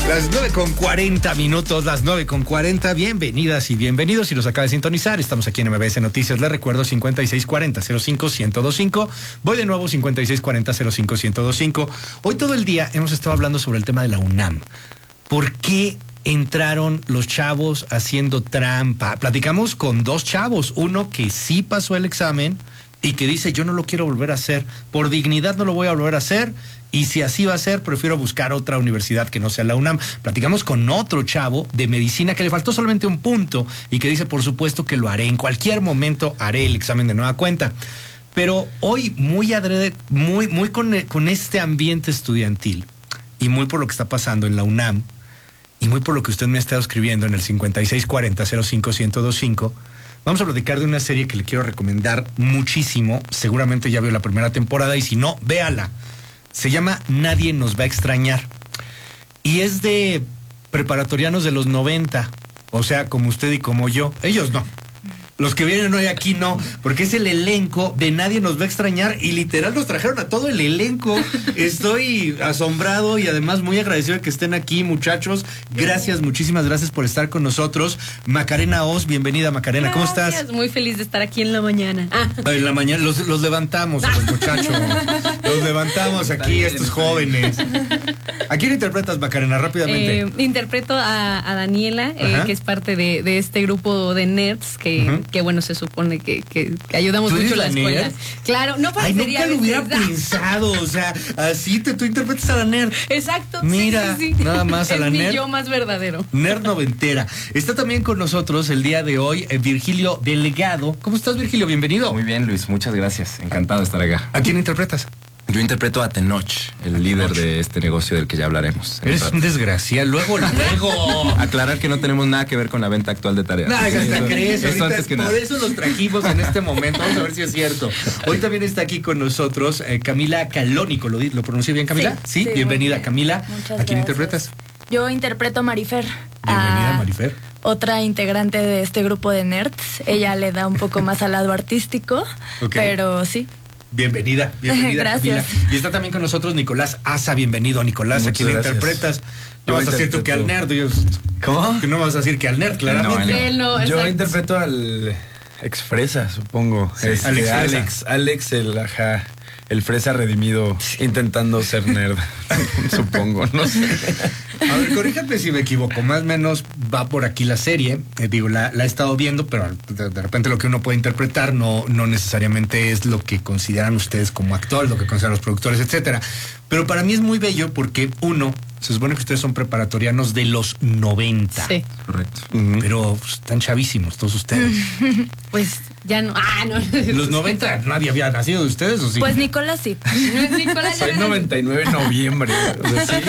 Las 9:40, las 9:40. Bienvenidas y bienvenidos. Si nos acaba de sintonizar, estamos aquí en MBS Noticias. Les recuerdo 5640-05-1025. Voy de nuevo 5640-05-1025. Hoy todo el día hemos estado hablando sobre el tema de la UNAM. ¿Por qué entraron los chavos haciendo trampa? Platicamos con dos chavos. Uno que sí pasó el examen y que dice, yo no lo quiero volver a hacer. Por dignidad no lo voy a volver a hacer. Y si así va a ser, prefiero buscar otra universidad que no sea la UNAM. Platicamos con otro chavo de medicina que le faltó solamente un punto y que dice, por supuesto que lo haré. En cualquier momento haré el examen de nueva cuenta. Pero hoy, muy adrede, muy con este ambiente estudiantil y muy por lo que está pasando en la UNAM y muy por lo que usted me ha estado escribiendo en el 5640-05-1025, vamos a platicar de una serie que le quiero recomendar muchísimo. Seguramente ya vio la primera temporada y si no, véala. Se llama Nadie nos va a extrañar. Y es de preparatorianos de los 90. O sea, como usted y como yo. Ellos no. Los que vienen hoy aquí no, porque es el elenco de Nadie nos va a extrañar y literal nos trajeron a todo el elenco. Estoy asombrado y además muy agradecido de que estén aquí, muchachos. Gracias, muchísimas gracias por estar con nosotros. Macarena Oz, bienvenida, Macarena. Gracias. ¿Cómo estás? Muy feliz de estar aquí en la mañana. En la mañana los levantamos a los muchachos. Los levantamos aquí, estos jóvenes. ¿A quién interpretas, Macarena, rápidamente? Interpreto a Daniela, que es parte de este grupo de nerds que bueno, se supone que ayudamos mucho a la escuela. Nerd? Claro, no parecería. Ay, nunca lo hubiera pensado, o sea, así tú interpretas a la nerd. Exacto. Mira, sí. nada más a la es nerd. mi yo más verdadero. Nerd noventera. Está también con nosotros el día de hoy Virgilio Delgado. ¿Cómo estás, Virgilio? Bienvenido. Muy bien, Luis, muchas gracias. Encantado de estar acá. ¿A quién interpretas? Yo interpreto a Tenoch, el líder de este negocio del que ya hablaremos. Eres un desgraciado. Luego. Aclarar que no tenemos nada que ver con la venta actual de tareas. No, hasta crees. Eso antes que nada. Por eso los trajimos en este momento. Vamos a ver si es cierto. Hoy también está aquí con nosotros Camila Calónico. ¿Lo pronuncié bien, Camila? Sí, bienvenida, Camila. Muchas ¿A quién gracias. interpretas? Yo interpreto a Marifer. Bienvenida, Marifer. Otra integrante de este grupo de nerds. Ella le da un poco más al lado artístico, pero sí. Bienvenida, Gracias. Camila. Y está también con nosotros Nicolás Asa. Bienvenido, Nicolás. ¿A quién interpretas? No vas a decir tú que al nerd. ¿Cómo? Que no vas a decir que al nerd, claramente. No, Yo exacto. interpreto al expresa, supongo. Sí, Alex, el fresa redimido intentando ser nerd, supongo, no sé. A ver, corríjame si me equivoco, más o menos va por aquí la serie, la he estado viendo, pero de repente lo que uno puede interpretar no necesariamente es lo que consideran ustedes como actor, lo que consideran los productores, etcétera. Pero para mí es muy bello porque se supone que ustedes son preparatorianos de los 90. Sí. Correcto. Pero están chavísimos todos ustedes. Pues ya no. No. Los 90 nadie había nacido de ustedes, ¿o sí? Pues Nicolás sí. Nicolás ya Soy 99 de noviembre. O sea, sí,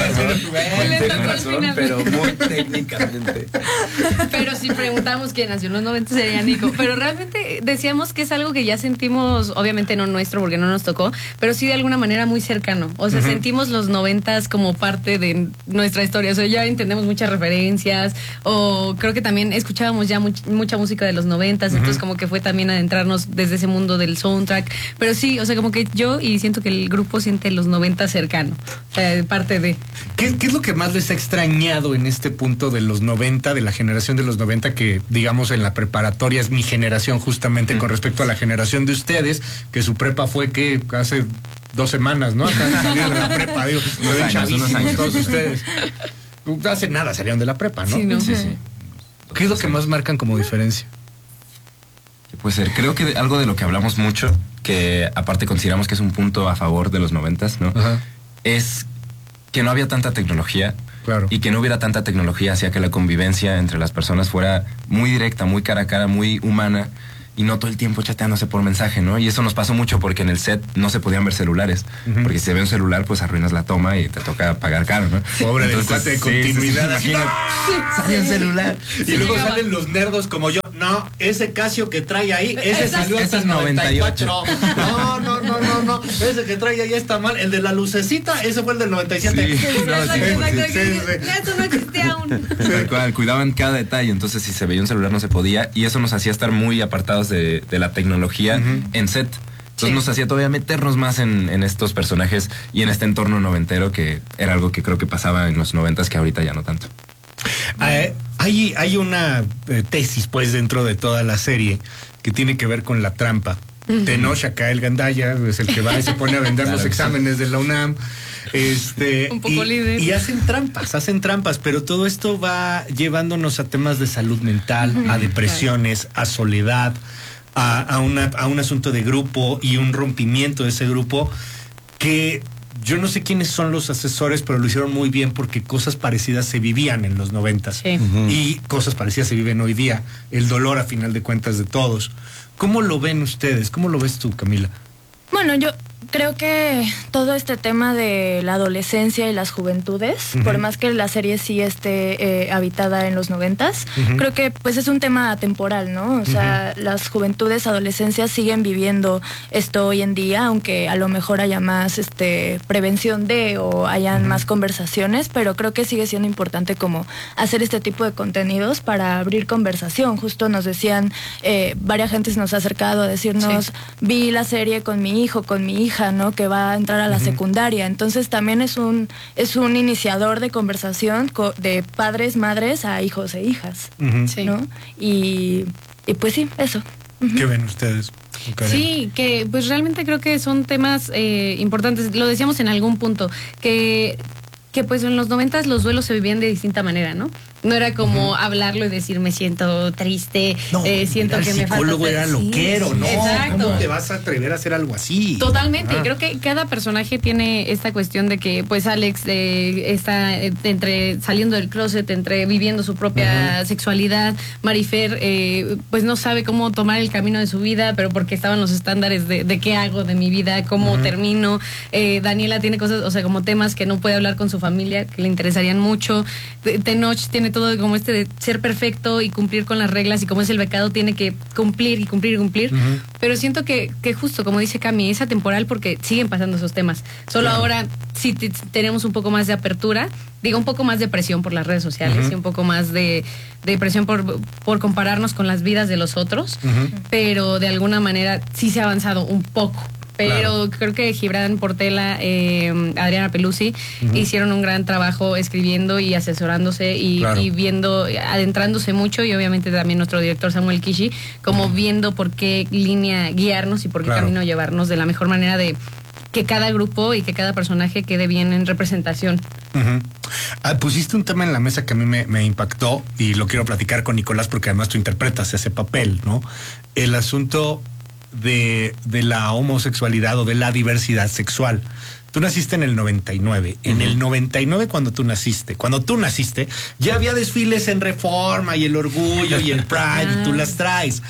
Le tocó tienes al razón, final. pero muy técnicamente. Pero si preguntamos quién nació en los 90 sería Nico. Pero realmente decíamos que es algo que ya sentimos, obviamente no nuestro porque no nos tocó, pero sí de alguna manera muy cercano. O sea, sentimos los 90 como parte de nuestra historia. O sea, ya entendemos muchas referencias o creo que también escuchábamos ya mucha música de los 90, entonces como que fue también adentrarnos desde ese mundo del soundtrack. Pero sí, o sea, como que yo siento que el grupo siente los 90 cercano. O sea, parte de... ¿Qué es lo que más les ha extrañado en este punto de los 90, de la generación de los 90, que digamos en la preparatoria es mi generación justamente con respecto a la generación de ustedes, que su prepa fue que hace 2 semanas, ¿no? Acaban de salir de la prepa, digo, unos años. todos ustedes. Hace nada salieron de la prepa, ¿no? Sí, ¿no? Sí. ¿Qué es lo que más marcan como diferencia? Puede ser, creo que algo de lo que hablamos mucho, que aparte consideramos que es un punto a favor de los 90s, ¿no? Ajá. Es que no había tanta tecnología. Claro. Y que no hubiera tanta tecnología hacía que la convivencia entre las personas fuera muy directa, muy cara a cara, muy humana y no todo el tiempo chateándose por mensaje, ¿no? Y eso nos pasó mucho porque en el set no se podían ver celulares, porque si se ve un celular pues arruinas la toma y te toca pagar caro, ¿no? Pobre del cuate de continuidad. Sí, imagínate. Sale un celular. Sí, Y luego llegaba. salen los nerdos como yo. No, ese Casio que trae ahí, ese Exacto. salió hasta Ese es el 98. 98. No. Ese que trae ahí está mal. El de la lucecita, ese fue el del 97. Sí. Eso no existía aún. Tal cual, cuidaban cada detalle, entonces si se veía un celular no se podía y eso nos hacía estar muy apartados de la tecnología en set. Entonces nos hacía todavía meternos más en estos personajes y en este entorno noventero, que era algo que creo que pasaba en los 90s, que ahorita ya no tanto. Hay una tesis, pues, dentro de toda la serie que tiene que ver con la trampa. Tenoch, acá el gandaya, es el que va y se pone a vender los exámenes de la UNAM. Un poco líder. Y hacen trampas, pero todo esto va llevándonos a temas de salud mental, a depresiones, a soledad, a un asunto de grupo y un rompimiento de ese grupo que yo no sé quiénes son los asesores, pero lo hicieron muy bien porque cosas parecidas se vivían en los 90s y cosas parecidas se viven hoy día. El dolor, a final de cuentas, de todos. ¿Cómo lo ven ustedes? ¿Cómo lo ves tú, Camila? Bueno, yo creo que todo este tema de la adolescencia y las juventudes, por más que la serie sí esté habitada en los 90s, creo que pues es un tema atemporal, ¿no? O sea, las juventudes, adolescencias siguen viviendo esto hoy en día, aunque a lo mejor haya más prevención o hayan más conversaciones, pero creo que sigue siendo importante como hacer este tipo de contenidos para abrir conversación. Justo nos decían, varias gentes nos ha acercado a decirnos, vi la serie con mi hijo, con mi hija, ¿no? Que va a entrar a la secundaria. Entonces también es un iniciador de conversación de padres, madres a hijos e hijas, ¿no? Y pues sí, eso. ¿Qué ven ustedes? Sí, que pues realmente creo que son temas importantes. Lo decíamos en algún punto, que pues en los 90s los duelos se vivían de distinta manera, ¿no? No era como hablarlo y decir me siento triste, siento que me falta. El psicólogo era loquero, ¿no? Exacto. ¿Cómo te vas a atrever a hacer algo así? Totalmente. Creo que cada personaje tiene esta cuestión de que, pues, Alex está saliendo del closet, viviendo su propia sexualidad. Marifer, pues, no sabe cómo tomar el camino de su vida, pero porque estaban los estándares de qué hago de mi vida, cómo termino. Daniela tiene cosas, o sea, como temas que no puede hablar con su familia, que le interesarían mucho. Tenoch tiene todo como de ser perfecto y cumplir con las reglas, y como es el becado tiene que cumplir y cumplir y cumplir. Pero siento que justo como dice Cami, es atemporal porque siguen pasando esos temas. Solo ahora sí tenemos un poco más de apertura, digo, un poco más de presión por las redes sociales y un poco más de presión por compararnos con las vidas de los otros, pero de alguna manera sí se ha avanzado un poco. Pero creo que Gibran Portela, Adriana Pelusi, hicieron un gran trabajo escribiendo y asesorándose y viendo, adentrándose mucho, y obviamente también nuestro director Samuel Kishi, como viendo por qué línea guiarnos y por qué camino llevarnos de la mejor manera, de que cada grupo y que cada personaje quede bien en representación. Pusiste un tema en la mesa que a mí me impactó y lo quiero platicar con Nicolás porque además tú interpretas ese papel, ¿no? El asunto de la homosexualidad o de la diversidad sexual. Tú naciste en el 99. En el 99, cuando tú naciste, ya había desfiles en Reforma y el Orgullo y el Pride, y tú las traes.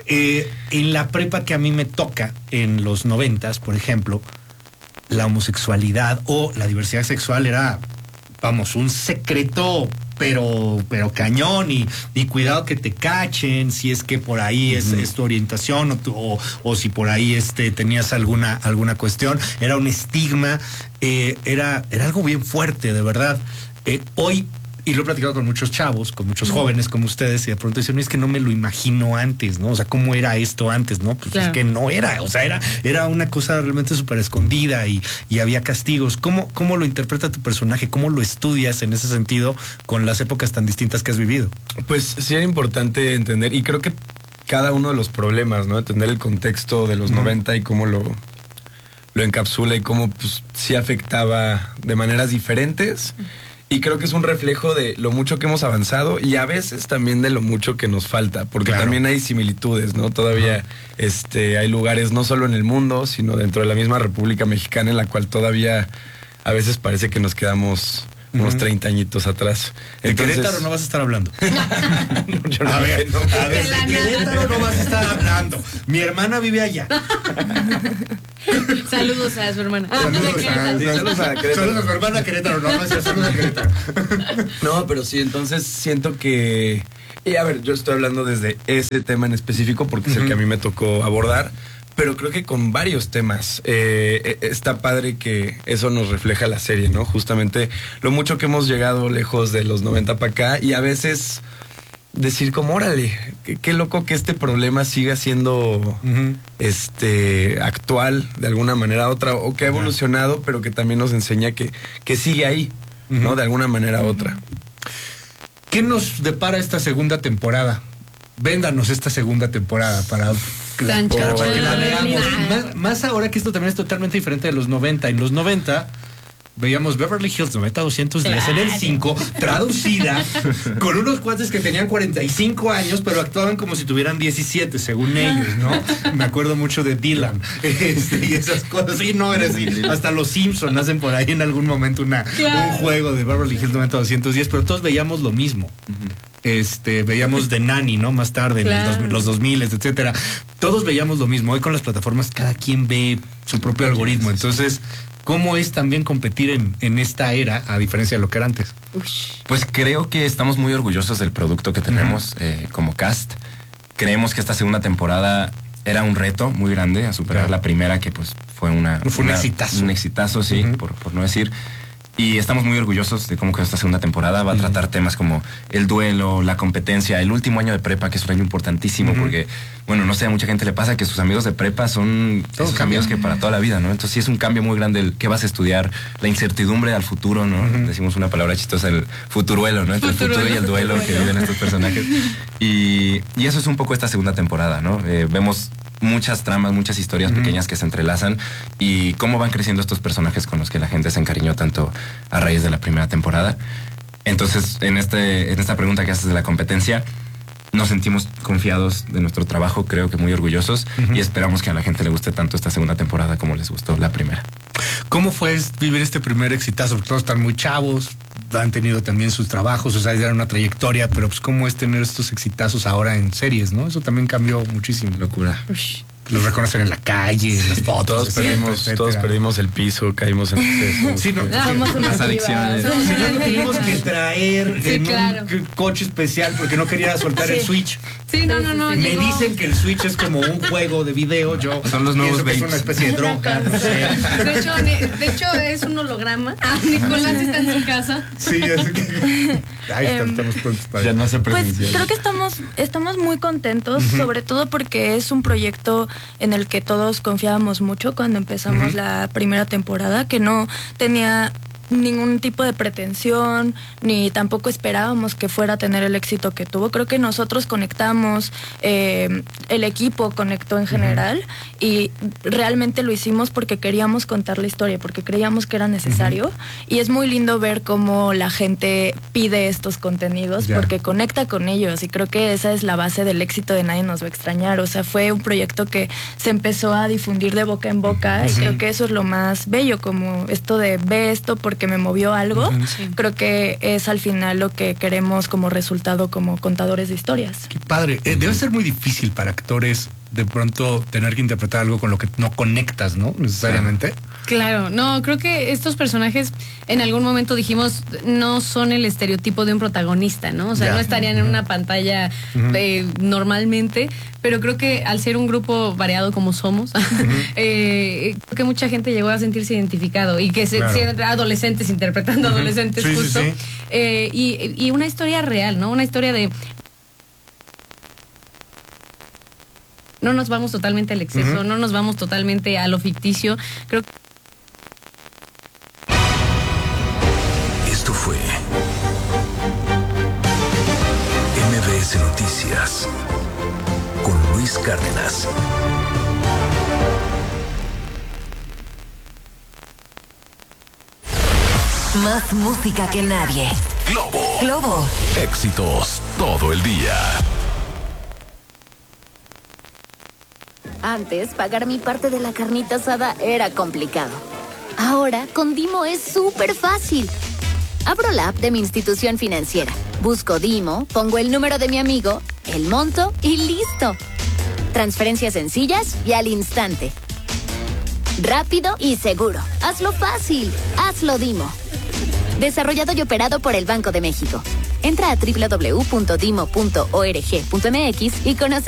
En la prepa que a mí me toca, en los 90s, por ejemplo, la homosexualidad o la diversidad sexual era, vamos, un secreto pero cañón, y cuidado que te cachen si es que por ahí es tu orientación o si por ahí tenías alguna cuestión. Era un estigma, era algo bien fuerte, de verdad. Hoy, y lo he platicado con muchos chavos, con muchos jóvenes como ustedes, y de pronto dicen, es que no me lo imagino antes, ¿no? O sea, ¿cómo era esto antes, no? Pues es que no era, o sea, era una cosa realmente súper escondida y había castigos. ¿Cómo lo interpreta tu personaje? ¿Cómo lo estudias en ese sentido con las épocas tan distintas que has vivido? Pues sí era importante entender, y creo que cada uno de los problemas, ¿no? Entender el contexto de los 90 y cómo lo encapsula y cómo pues sí afectaba de maneras diferentes. Y creo que es un reflejo de lo mucho que hemos avanzado y a veces también de lo mucho que nos falta, porque también hay similitudes, ¿no? Todavía hay lugares no solo en el mundo, sino dentro de la misma República Mexicana, en la cual todavía a veces parece que nos quedamos unos 30 añitos atrás. Entonces, ¿de Querétaro no vas a estar hablando? Yo no, a ver, de Querétaro no vas a estar hablando. Mi hermana vive allá. Saludos a su hermana. Saludos a Querétaro. Saludos a su hermana Querétaro, no, saludos a Querétaro. No, pero sí, entonces siento que... Y a ver, yo estoy hablando desde ese tema en específico porque es el que a mí me tocó abordar, pero creo que con varios temas. Está padre que eso nos refleja la serie, ¿no? Justamente lo mucho que hemos llegado lejos de los 90 para acá, y a veces decir como, órale, qué loco que este problema siga siendo actual de alguna manera u otra, o que ha evolucionado, pero que también nos enseña que sigue ahí, ¿no? De alguna manera u otra. ¿Qué nos depara esta segunda temporada? Véndanos esta segunda temporada para que la veamos. Más ahora que esto también es totalmente diferente de los 90. En los 90 veíamos Beverly Hills 90210 en el 5, traducida, con unos cuates que tenían 45 años, pero actuaban como si tuvieran 17, según ellos, ¿no? Me acuerdo mucho de Dylan y esas cosas. Sí, no, era así. Hasta los Simpsons hacen por ahí en algún momento un juego de Beverly Hills 90210, pero todos veíamos lo mismo. Veíamos The Nanny, ¿no? Más tarde, en los 2000, etcétera. Todos veíamos lo mismo. Hoy con las plataformas cada quien ve su propio algoritmo. Entonces, ¿cómo es también competir en esta era, a diferencia de lo que era antes? Pues creo que estamos muy orgullosos del producto que tenemos como cast. Creemos que esta segunda temporada era un reto muy grande a superar la primera, que pues fue un exitazo. Un exitazo, sí, por no decir. Y estamos muy orgullosos de cómo quedó esta segunda temporada. Va a tratar temas como el duelo, la competencia, el último año de prepa, que es un año importantísimo, porque, bueno, no sé, a mucha gente le pasa que sus amigos de prepa son esos amigos que para toda la vida, ¿no? Entonces sí es un cambio muy grande el qué vas a estudiar, la incertidumbre al futuro, ¿no? Decimos una palabra chistosa, el futuruelo, ¿no? Entre el futuro y el duelo que viven estos personajes. Y eso es un poco esta segunda temporada, ¿no? Vemos muchas tramas, muchas historias pequeñas que se entrelazan y cómo van creciendo estos personajes con los que la gente se encariñó tanto a raíz de la primera temporada. Entonces, en esta pregunta que haces de la competencia, nos sentimos confiados de nuestro trabajo, creo que muy orgullosos, y esperamos que a la gente le guste tanto esta segunda temporada como les gustó la primera. ¿Cómo fue vivir este primer exitazo? Porque todos están muy chavos, han tenido también sus trabajos, o sea, ya era una trayectoria, pero pues cómo es tener estos exitazos ahora en series, ¿no? Eso también cambió muchísimo. Locura. Los reconocen en la calle, en las fotos. Todos perdimos el piso, caímos en exceso. Sí, las adicciones. Sí, no tuvimos que traer un coche especial porque no quería soltar el Switch. Sí, no. Me dicen que el Switch es como un juego de video. Son los nuevos vapes. Es una especie de droga. No sé. De hecho, es un holograma. Nicolás está en su casa. Sí, es que... Ahí estamos prontos para ya no hace pues presencial. creo que estamos muy contentos, sobre todo porque es un proyecto en el que todos confiábamos mucho cuando empezamos la primera temporada, que no tenía ningún tipo de pretensión, ni tampoco esperábamos que fuera a tener el éxito que tuvo. Creo que nosotros conectamos, el equipo conectó en general, y realmente lo hicimos porque queríamos contar la historia, porque creíamos que era necesario, y es muy lindo ver cómo la gente pide estos contenidos, porque conecta con ellos, y creo que esa es la base del éxito de Nadie Nos Va a Extrañar. O sea, fue un proyecto que se empezó a difundir de boca en boca, y creo que eso es lo más bello, como esto de ve esto porque me movió algo. Creo que es al final lo que queremos como resultado como contadores de historias. Qué padre. Debe ser muy difícil para actores de pronto tener que interpretar algo con lo que no conectas, ¿no? Necesariamente. Claro, no, creo que estos personajes en algún momento dijimos no son el estereotipo de un protagonista, ¿no? O sea, no estarían en una pantalla normalmente, pero creo que al ser un grupo variado como somos, creo que mucha gente llegó a sentirse identificado, y que adolescentes interpretando adolescentes justo. Y una historia real, ¿no? Una historia de... No nos vamos totalmente al exceso, no nos vamos totalmente a lo ficticio. Creo que... Esto fue MBS Noticias con Luis Cárdenas. Más música que nadie. Globo. Éxitos todo el día. Antes, pagar mi parte de la carnita asada era complicado. Ahora, con Dimo es súper fácil. Abro la app de mi institución financiera, busco Dimo, pongo el número de mi amigo, el monto y listo. Transferencias sencillas y al instante. Rápido y seguro. Hazlo fácil. Hazlo Dimo. Desarrollado y operado por el Banco de México. Entra a www.dimo.org.mx y conoce